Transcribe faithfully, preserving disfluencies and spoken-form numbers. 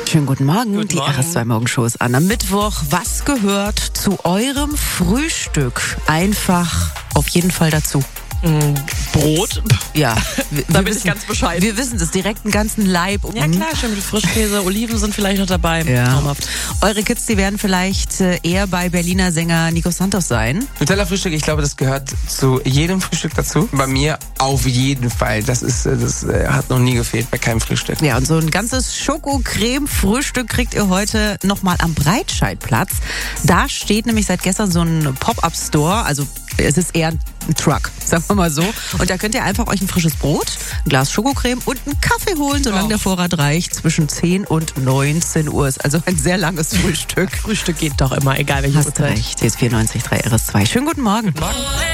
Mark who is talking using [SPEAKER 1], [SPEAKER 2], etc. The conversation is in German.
[SPEAKER 1] Schönen guten Morgen,
[SPEAKER 2] Guten
[SPEAKER 1] die
[SPEAKER 2] Morgen.
[SPEAKER 1] R S zwei Morgenshows an. Am Mittwoch, was gehört zu eurem Frühstück? Einfach auf jeden Fall dazu.
[SPEAKER 2] Brot.
[SPEAKER 1] Ja, wir,
[SPEAKER 2] Da
[SPEAKER 1] wir
[SPEAKER 2] bin ich
[SPEAKER 1] wissen,
[SPEAKER 2] ganz bescheiden.
[SPEAKER 1] Wir wissen das, direkt einen ganzen Leib.
[SPEAKER 2] Ja klar, schön mit Frischkäse, Oliven sind vielleicht noch dabei.
[SPEAKER 1] Ja.
[SPEAKER 2] Traumhaft.
[SPEAKER 1] Eure Kids, die werden vielleicht äh, eher bei Berliner Sänger Nico Santos sein.
[SPEAKER 3] Nutella-Frühstück, ich glaube, das gehört zu jedem Frühstück dazu. Bei mir auf jeden Fall. Das ist, äh, das äh, hat noch nie gefehlt bei keinem Frühstück.
[SPEAKER 1] Ja, und so ein ganzes Schoko-Creme-Frühstück kriegt ihr heute nochmal am Breitscheidplatz. Da steht nämlich seit gestern so ein Pop-Up-Store, also es ist eher ein Truck, sagen wir mal so. Und da könnt ihr einfach euch ein frisches Brot, ein Glas Schokocreme und einen Kaffee holen, solange
[SPEAKER 2] Oh.
[SPEAKER 1] der Vorrat reicht. Zwischen zehn und neunzehn Uhr ist also ein sehr langes Frühstück.
[SPEAKER 2] Frühstück geht doch immer, egal welche
[SPEAKER 1] Hast
[SPEAKER 2] Uhrzeit.
[SPEAKER 1] recht, hier ist vierundneunzig Komma drei R S zwei. Schönen guten Morgen.
[SPEAKER 2] Morgen.